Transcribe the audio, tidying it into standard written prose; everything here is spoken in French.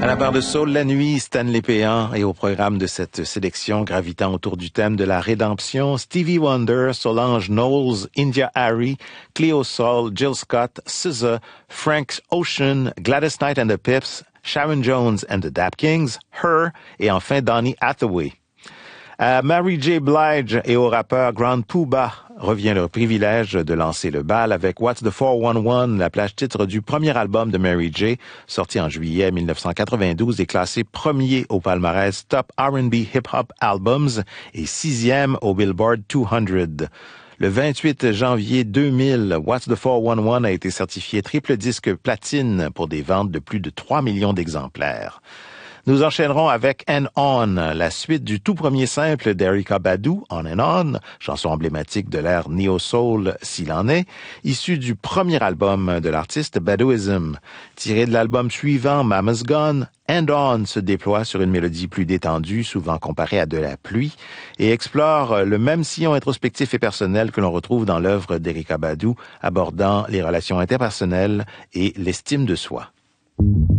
À la barre de Soul la nuit, Stanley Péan, et au programme de cette sélection gravitant autour du thème de la rédemption, Stevie Wonder, Solange Knowles, India Arie, Cleo Sol, Jill Scott, SZA, Frank Ocean, Gladys Knight and the Pips, Sharon Jones and the Dap Kings, Her, et enfin Donny Hathaway. À Mary J. Blige et au rappeur Grand Puba revient le privilège de lancer le bal avec What's the 411, la plage titre du premier album de Mary J, sorti en juillet 1992 et classé premier au palmarès Top R&B Hip Hop Albums et 6e au Billboard 200. Le 28 janvier 2000, What's the 411 a été certifié triple disque platine pour des ventes de plus de 3 millions d'exemplaires. Nous enchaînerons avec And On, la suite du tout premier simple d'Erykah Badu, On and On, chanson emblématique de l'ère neo-soul s'il en est, issue du premier album de l'artiste Baduism. Tiré de l'album suivant, Mama's Gone, And On se déploie sur une mélodie plus détendue, souvent comparée à de la pluie, et explore le même sillon introspectif et personnel que l'on retrouve dans l'œuvre d'Erykah Badu, abordant les relations interpersonnelles et l'estime de soi.